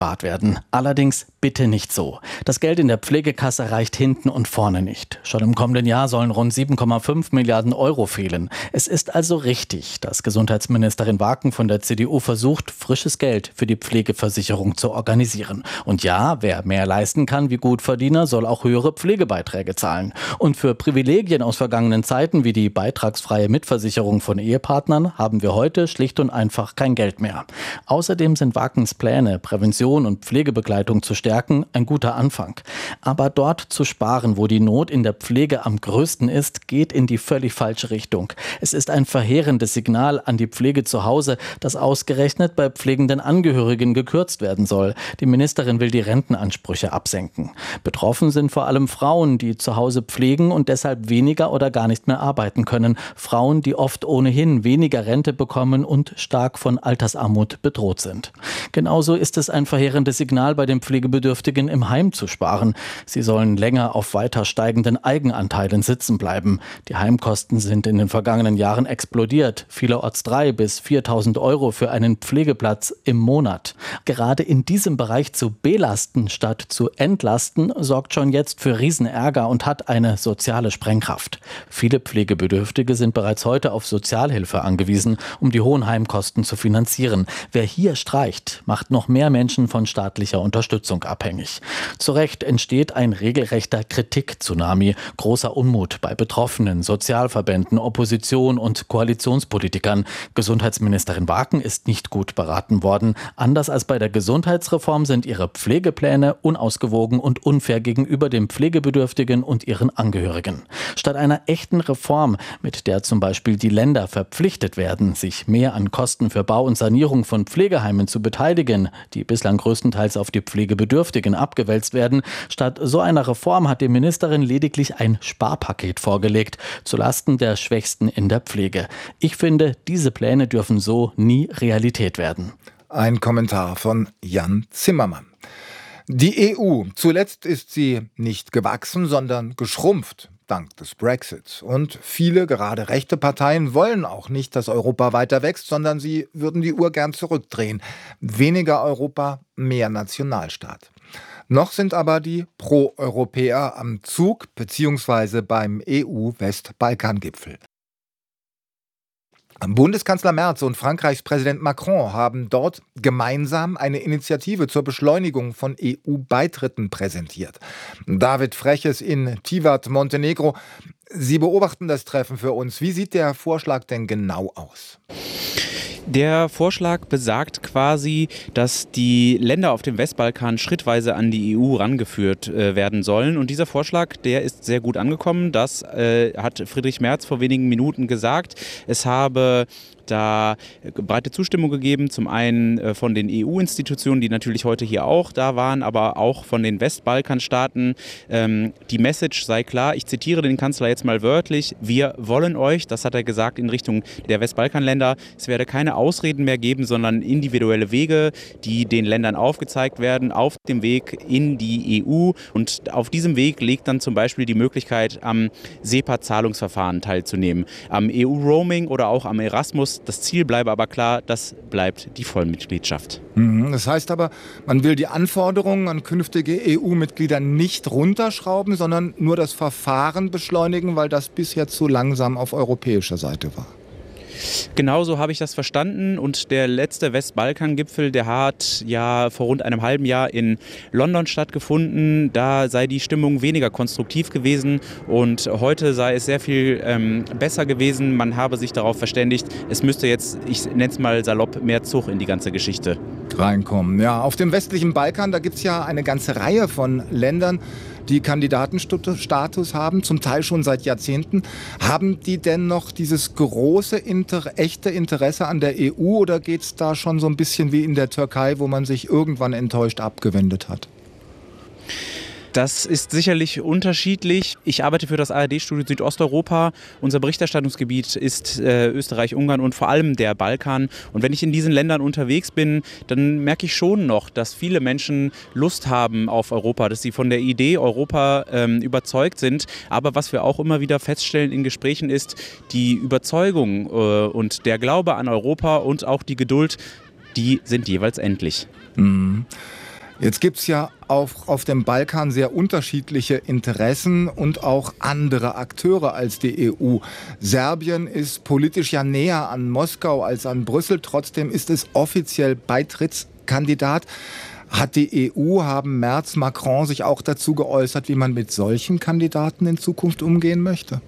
gespart werden. Allerdings bitte nicht so. Das Geld in der Pflegekasse reicht hinten und vorne nicht. Schon im kommenden Jahr sollen rund 7,5 Milliarden Euro fehlen. Es ist also richtig, dass Gesundheitsministerin Waken von der CDU versucht, frisches Geld für die Pflegeversicherung zu organisieren. Und ja, wer mehr leisten kann wie Gutverdiener, soll auch höhere Pflegebeiträge zahlen. Und für Privilegien aus vergangenen Zeiten wie die beitragsfreie Mitversicherung von Ehepartnern haben wir heute schlicht und einfach kein Geld mehr. Außerdem sind Wakens Pläne, Prävention und Pflegebegleitung zu stärken, ein guter Anfang. Aber dort zu sparen, wo die Not in der Pflege am größten ist, geht in die völlig falsche Richtung. Es ist ein verheerendes Signal an die Pflege zu Hause, dass ausgerechnet bei pflegenden Angehörigen gekürzt werden soll. Die Ministerin will die Rentenansprüche absenken. Betroffen sind vor allem Frauen, die zu Hause pflegen und deshalb weniger oder gar nicht mehr arbeiten können. Frauen, die oft ohnehin weniger Rente bekommen und stark von Altersarmut bedroht sind. Genauso ist es ein verheerendes Signal bei den Pflegebedürftigen im Heim zu sparen. Sie sollen länger auf weiter steigenden Eigenanteilen sitzen bleiben. Die Heimkosten sind in den vergangenen Jahren explodiert. Vielerorts 3.000 bis 4.000 Euro für einen Pflegeplatz im Monat. Gerade in diesem Bereich zu belasten statt zu entlasten, sorgt schon jetzt für Riesenärger und hat eine soziale Sprengkraft. Viele Pflegebedürftige sind bereits heute auf Sozialhilfe angewiesen, um die hohen Heimkosten zu finanzieren. Wer hier streicht, macht noch mehr Menschen von staatlicher Unterstützung abhängig. Zu Recht entsteht ein regelrechter Kritik-Tsunami, großer Unmut bei Betroffenen, Sozialverbänden, Opposition und Koalitionspolitikern. Gesundheitsministerin Waken ist nicht gut beraten worden. Anders als bei der Gesundheitsreform sind ihre Pflegepläne unausgewogen und unfair gegenüber den Pflegebedürftigen und ihren Angehörigen. Statt einer echten Reform, mit der zum Beispiel die Länder verpflichtet werden, sich mehr an Kosten für Bau und Sanierung von Pflegeheimen zu beteiligen, die bislang größtenteils auf die Pflegebedürftigen abgewälzt werden. Statt so einer Reform hat die Ministerin lediglich ein Sparpaket vorgelegt, zulasten der Schwächsten in der Pflege. Ich finde, diese Pläne dürfen so nie Realität werden. Ein Kommentar von Jan Zimmermann. Die EU, zuletzt ist sie nicht gewachsen, sondern geschrumpft. Dank des Brexit. Und viele, gerade rechte Parteien, wollen auch nicht, dass Europa weiter wächst, sondern sie würden die Uhr gern zurückdrehen. Weniger Europa, mehr Nationalstaat. Noch sind aber die Pro-Europäer am Zug bzw. beim EU-Westbalkan-Gipfel. Bundeskanzler Merz und Frankreichs Präsident Macron haben dort gemeinsam eine Initiative zur Beschleunigung von EU-Beitritten präsentiert. David Freches in Tivat, Montenegro. Sie beobachten das Treffen für uns. Wie sieht der Vorschlag denn genau aus? Der Vorschlag besagt quasi, dass die Länder auf dem Westbalkan schrittweise an die EU rangeführt werden sollen. Und dieser Vorschlag, der ist sehr gut angekommen. Das hat Friedrich Merz vor wenigen Minuten gesagt. Es habe da breite Zustimmung gegeben, zum einen von den EU-Institutionen, die natürlich heute hier auch da waren, aber auch von den Westbalkanstaaten. Die Message sei klar, ich zitiere den Kanzler jetzt mal wörtlich, wir wollen euch, das hat er gesagt in Richtung der Westbalkanländer, es werde keine Ausreden mehr geben, sondern individuelle Wege, die den Ländern aufgezeigt werden, auf dem Weg in die EU. Und auf diesem Weg liegt dann zum Beispiel die Möglichkeit, am SEPA-Zahlungsverfahren teilzunehmen, am EU-Roaming oder auch am Erasmus. Das Ziel bleibe aber klar, das bleibt die Vollmitgliedschaft. Das heißt aber, man will die Anforderungen an künftige EU-Mitglieder nicht runterschrauben, sondern nur das Verfahren beschleunigen, weil das bisher zu langsam auf europäischer Seite war. Genauso habe ich das verstanden und der letzte Westbalkan-Gipfel, der hat ja vor rund einem halben Jahr in London stattgefunden. Da sei die Stimmung weniger konstruktiv gewesen und heute sei es sehr viel besser gewesen. Man habe sich darauf verständigt, es müsste jetzt, ich nenne es mal salopp, mehr Zug in die ganze Geschichte reinkommen. Ja, auf dem westlichen Balkan, da gibt es ja eine ganze Reihe von Ländern, die Kandidatenstatus haben, zum Teil schon seit Jahrzehnten. Haben die denn noch dieses große, echte Interesse an der EU oder geht es da schon so ein bisschen wie in der Türkei, wo man sich irgendwann enttäuscht abgewendet hat? Das ist sicherlich unterschiedlich. Ich arbeite für das ARD-Studio Südosteuropa. Unser Berichterstattungsgebiet ist Österreich, Ungarn und vor allem der Balkan. Und wenn ich in diesen Ländern unterwegs bin, dann merke ich schon noch, dass viele Menschen Lust haben auf Europa, dass sie von der Idee Europa überzeugt sind. Aber was wir auch immer wieder feststellen in Gesprächen ist, die Überzeugung und der Glaube an Europa und auch die Geduld, die sind jeweils endlich. Mhm. Jetzt gibt es ja auch auf dem Balkan sehr unterschiedliche Interessen und auch andere Akteure als die EU. Serbien ist politisch ja näher an Moskau als an Brüssel. Trotzdem ist es offiziell Beitrittskandidat. Hat die EU, haben Merz, Macron sich auch dazu geäußert, wie man mit solchen Kandidaten in Zukunft umgehen möchte?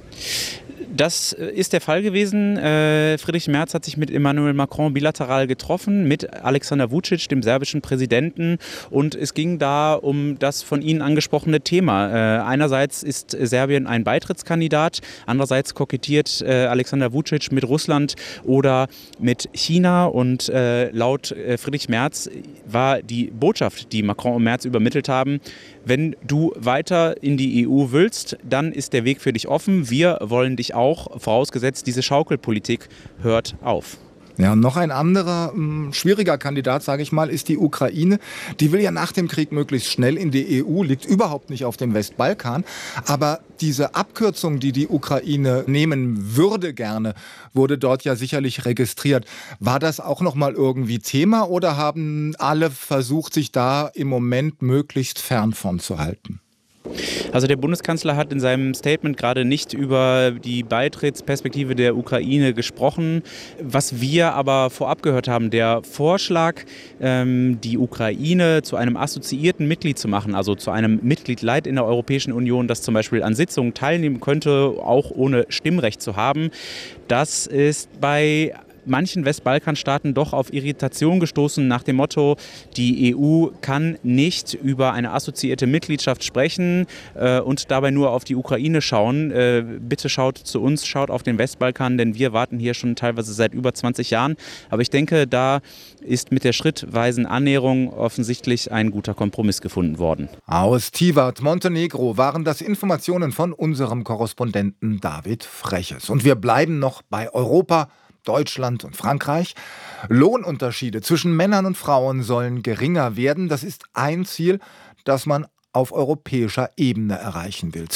Das ist der Fall gewesen. Friedrich Merz hat sich mit Emmanuel Macron bilateral getroffen, mit Alexander Vučić, dem serbischen Präsidenten. Und es ging da um das von Ihnen angesprochene Thema. Einerseits ist Serbien ein Beitrittskandidat, andererseits kokettiert Alexander Vučić mit Russland oder mit China. Und laut Friedrich Merz war die Botschaft, die Macron und Merz übermittelt haben: Wenn du weiter in die EU willst, dann ist der Weg für dich offen. Wir wollen dich auch, vorausgesetzt diese Schaukelpolitik hört auf. Ja, und noch ein anderer schwieriger Kandidat, sage ich mal, ist die Ukraine. Die will ja nach dem Krieg möglichst schnell in die EU, liegt überhaupt nicht auf dem Westbalkan. Aber diese Abkürzung, die die Ukraine nehmen würde gerne, wurde dort ja sicherlich registriert. War das auch noch mal irgendwie Thema oder haben alle versucht, sich da im Moment möglichst fern von zu halten? Also der Bundeskanzler hat in seinem Statement gerade nicht über die Beitrittsperspektive der Ukraine gesprochen. Was wir aber vorab gehört haben, der Vorschlag, die Ukraine zu einem assoziierten Mitglied zu machen, also zu einem Mitglied Light in der Europäischen Union, das zum Beispiel an Sitzungen teilnehmen könnte, auch ohne Stimmrecht zu haben, das ist bei manchen Westbalkanstaaten doch auf Irritation gestoßen nach dem Motto, die EU kann nicht über eine assoziierte Mitgliedschaft sprechen und dabei nur auf die Ukraine schauen. Bitte schaut zu uns, schaut auf den Westbalkan, denn wir warten hier schon teilweise seit über 20 Jahren. Aber ich denke, da ist mit der schrittweisen Annäherung offensichtlich ein guter Kompromiss gefunden worden. Aus Tivat, Montenegro, waren das Informationen von unserem Korrespondenten David Freches. Und wir bleiben noch bei Europa, Deutschland und Frankreich. Lohnunterschiede zwischen Männern und Frauen sollen geringer werden. Das ist ein Ziel, das man auf europäischer Ebene erreichen will.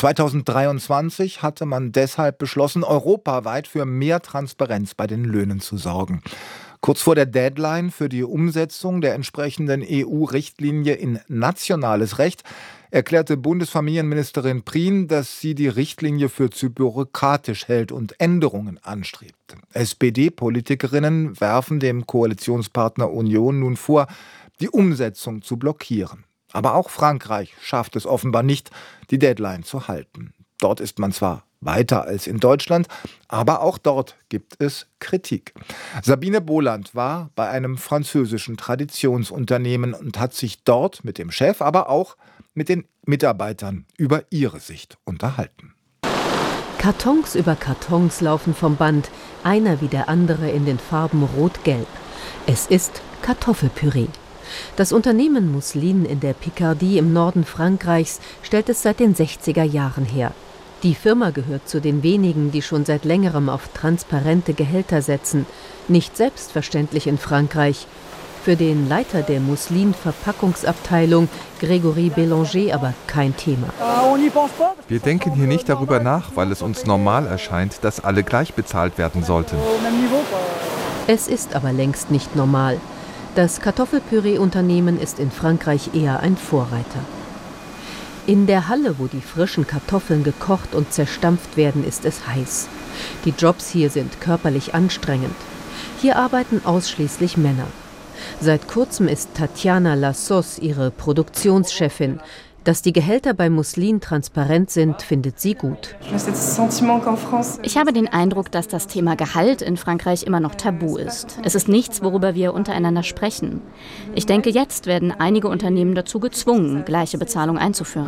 2023 hatte man deshalb beschlossen, europaweit für mehr Transparenz bei den Löhnen zu sorgen. Kurz vor der Deadline für die Umsetzung der entsprechenden EU-Richtlinie in nationales Recht erklärte Bundesfamilienministerin Prien, dass sie die Richtlinie für zu bürokratisch hält und Änderungen anstrebt. SPD-Politikerinnen werfen dem Koalitionspartner Union nun vor, die Umsetzung zu blockieren. Aber auch Frankreich schafft es offenbar nicht, die Deadline zu halten. Dort ist man zwar weiter als in Deutschland, aber auch dort gibt es Kritik. Sabine Boland war bei einem französischen Traditionsunternehmen und hat sich dort mit dem Chef, aber auch mit den Mitarbeitern über ihre Sicht unterhalten. Kartons über Kartons laufen vom Band, einer wie der andere in den Farben Rot-Gelb. Es ist Kartoffelpüree. Das Unternehmen Mousseline in der Picardie im Norden Frankreichs stellt es seit den 60er Jahren her. Die Firma gehört zu den wenigen, die schon seit längerem auf transparente Gehälter setzen. Nicht selbstverständlich in Frankreich. Für den Leiter der Mousseline-Verpackungsabteilung, Grégory Bélanger, aber kein Thema. Wir denken hier nicht darüber nach, weil es uns normal erscheint, dass alle gleich bezahlt werden sollten. Es ist aber längst nicht normal. Das Kartoffelpüree-Unternehmen ist in Frankreich eher ein Vorreiter. In der Halle, wo die frischen Kartoffeln gekocht und zerstampft werden, ist es heiß. Die Jobs hier sind körperlich anstrengend. Hier arbeiten ausschließlich Männer. Seit kurzem ist Tatjana Lassos ihre Produktionschefin. Dass die Gehälter bei Mousseline transparent sind, findet sie gut. Ich habe den Eindruck, dass das Thema Gehalt in Frankreich immer noch tabu ist. Es ist nichts, worüber wir untereinander sprechen. Ich denke, jetzt werden einige Unternehmen dazu gezwungen, gleiche Bezahlung einzuführen.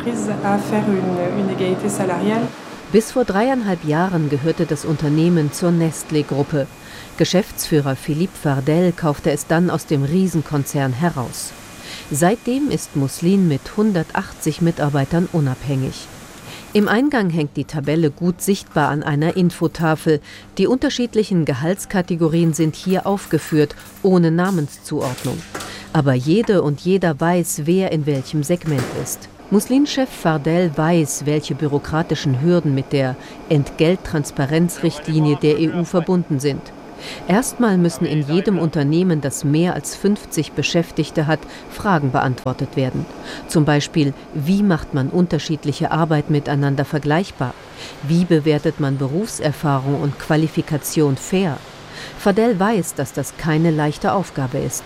Bis vor 3,5 Jahren gehörte das Unternehmen zur Nestlé-Gruppe. Geschäftsführer Philippe Fardel kaufte es dann aus dem Riesenkonzern heraus. Seitdem ist Mousseline mit 180 Mitarbeitern unabhängig. Im Eingang hängt die Tabelle gut sichtbar an einer Infotafel. Die unterschiedlichen Gehaltskategorien sind hier aufgeführt, ohne Namenszuordnung. Aber jede und jeder weiß, wer in welchem Segment ist. Mousseline-Chef Fardel weiß, welche bürokratischen Hürden mit der Entgelttransparenzrichtlinie der EU verbunden sind. Erstmal müssen in jedem Unternehmen, das mehr als 50 Beschäftigte hat, Fragen beantwortet werden. Zum Beispiel, wie macht man unterschiedliche Arbeit miteinander vergleichbar? Wie bewertet man Berufserfahrung und Qualifikation fair? Fardel weiß, dass das keine leichte Aufgabe ist.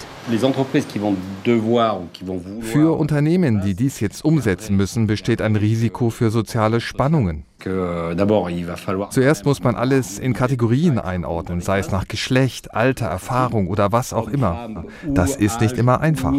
Für Unternehmen, die dies jetzt umsetzen müssen, besteht ein Risiko für soziale Spannungen. Zuerst muss man alles in Kategorien einordnen, sei es nach Geschlecht, Alter, Erfahrung oder was auch immer. Das ist nicht immer einfach.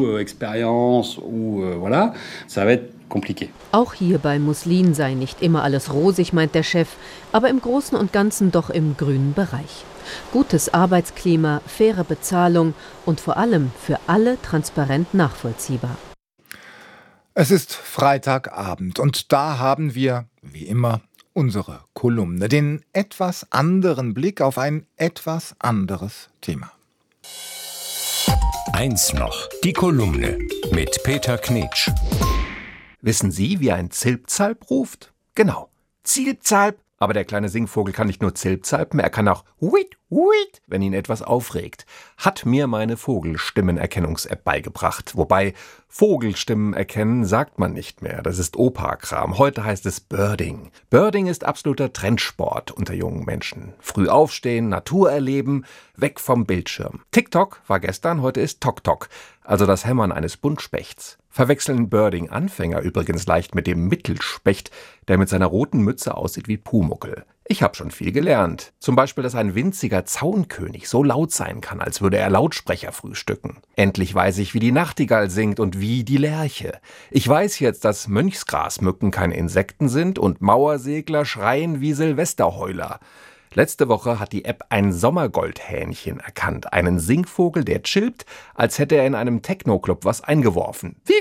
Auch hier bei Muslin sei nicht immer alles rosig, meint der Chef, aber im Großen und Ganzen doch im grünen Bereich. Gutes Arbeitsklima, faire Bezahlung und vor allem für alle transparent nachvollziehbar. Es ist Freitagabend und da haben wir, wie immer, unsere Kolumne, den etwas anderen Blick auf ein etwas anderes Thema. Eins noch, die Kolumne mit Peter Knetsch. Wissen Sie, wie ein Zilpzalp ruft? Genau, Zilpzalp. Aber der kleine Singvogel kann nicht nur Zilpzalpen, er kann auch Huit, Huit, wenn ihn etwas aufregt. Hat mir meine Vogelstimmenerkennungs-App beigebracht. Wobei, Vogelstimmen erkennen sagt man nicht mehr. Das ist Opa-Kram. Heute heißt es Birding. Birding ist absoluter Trendsport unter jungen Menschen. Früh aufstehen, Natur erleben, weg vom Bildschirm. TikTok war gestern, heute ist Tok-Tok. Also das Hämmern eines Buntspechts. Verwechseln Birding-Anfänger übrigens leicht mit dem Mittelspecht, der mit seiner roten Mütze aussieht wie Pumuckl. Ich habe schon viel gelernt. Zum Beispiel, dass ein winziger Zaunkönig so laut sein kann, als würde er Lautsprecher frühstücken. Endlich weiß ich, wie die Nachtigall singt und wie die Lerche. Ich weiß jetzt, dass Mönchsgrasmücken keine Insekten sind und Mauersegler schreien wie Silvesterheuler. Letzte Woche hat die App ein Sommergoldhähnchen erkannt. Einen Singvogel, der chillt, als hätte er in einem Techno-Club was eingeworfen. Wie.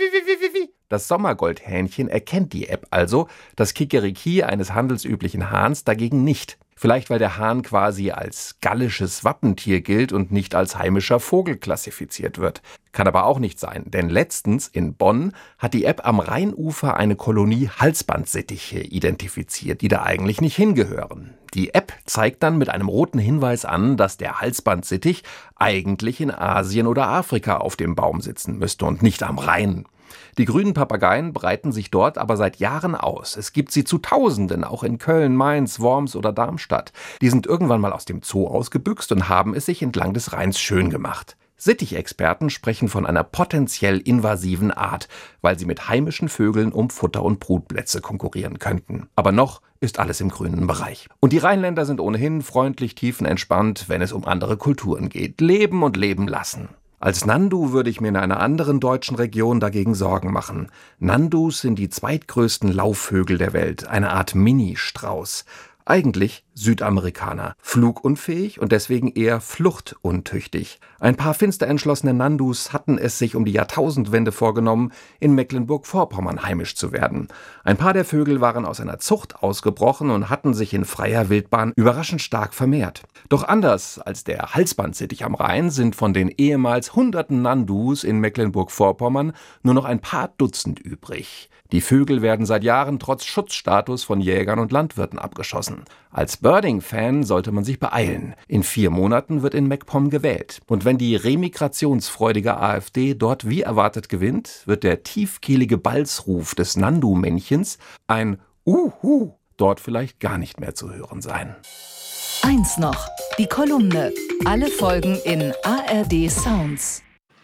Das Sommergoldhähnchen erkennt die App also, das Kikeriki eines handelsüblichen Hahns dagegen nicht. Vielleicht, weil der Hahn quasi als gallisches Wappentier gilt und nicht als heimischer Vogel klassifiziert wird. Kann aber auch nicht sein, denn letztens in Bonn hat die App am Rheinufer eine Kolonie Halsbandsittiche identifiziert, die da eigentlich nicht hingehören. Die App zeigt dann mit einem roten Hinweis an, dass der Halsbandsittich eigentlich in Asien oder Afrika auf dem Baum sitzen müsste und nicht am Rhein. Die grünen Papageien breiten sich dort aber seit Jahren aus. Es gibt sie zu Tausenden, auch in Köln, Mainz, Worms oder Darmstadt. Die sind irgendwann mal aus dem Zoo ausgebüxt und haben es sich entlang des Rheins schön gemacht. Sittichexperten sprechen von einer potenziell invasiven Art, weil sie mit heimischen Vögeln um Futter und Brutplätze konkurrieren könnten. Aber noch ist alles im grünen Bereich. Und die Rheinländer sind ohnehin freundlich, tiefenentspannt, wenn es um andere Kulturen geht. Leben und leben lassen. Als Nandu würde ich mir in einer anderen deutschen Region dagegen Sorgen machen. Nandus sind die zweitgrößten Laufvögel der Welt, eine Art Mini-Strauß. Eigentlich Südamerikaner, flugunfähig und deswegen eher fluchtuntüchtig. Ein paar finster entschlossene Nandus hatten es sich um die Jahrtausendwende vorgenommen, in Mecklenburg-Vorpommern heimisch zu werden. Ein paar der Vögel waren aus einer Zucht ausgebrochen und hatten sich in freier Wildbahn überraschend stark vermehrt. Doch anders als der Halsbandsittich am Rhein sind von den ehemals hunderten Nandus in Mecklenburg-Vorpommern nur noch ein paar Dutzend übrig. Die Vögel werden seit Jahren trotz Schutzstatus von Jägern und Landwirten abgeschossen. Als Birding-Fan sollte man sich beeilen. In 4 Monaten wird in MacPom gewählt. Und wenn die remigrationsfreudige AfD dort wie erwartet gewinnt, wird der tiefkehlige Balzruf des Nandu-Männchens, ein Uhu, dort vielleicht gar nicht mehr zu hören sein. Eins noch, die Kolumne. Alle Folgen in ARD Sounds.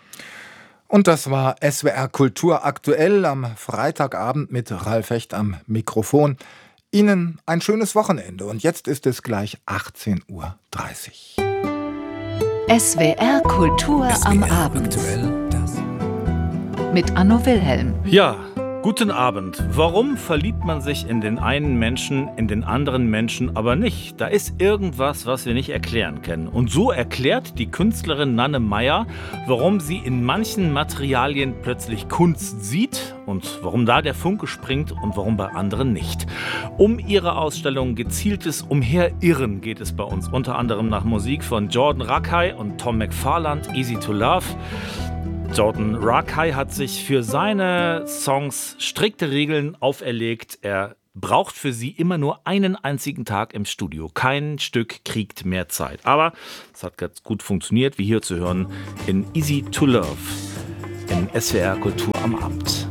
Und das war SWR Kultur aktuell am Freitagabend mit Ralf Hecht am Mikrofon. Ihnen ein schönes Wochenende und jetzt ist es gleich 18:30 Uhr. SWR Kultur am Abend. Mit Anno Wilhelm. Ja, guten Abend. Warum verliebt man sich in den einen Menschen, in den anderen Menschen aber nicht? Da ist irgendwas, was wir nicht erklären können. Und so erklärt die Künstlerin Nanne Meyer, warum sie in manchen Materialien plötzlich Kunst sieht und warum da der Funke springt und warum bei anderen nicht. Um ihre Ausstellung Gezieltes Umherirren geht es bei uns unter anderem nach Musik von Jordan Rakei und Tom McFarland, Easy to Love. Jordan Rakei hat sich für seine Songs strikte Regeln auferlegt. Er braucht für sie immer nur einen einzigen Tag im Studio. Kein Stück kriegt mehr Zeit. Aber es hat ganz gut funktioniert, wie hier zu hören in Easy to Love in SWR Kultur am Abend.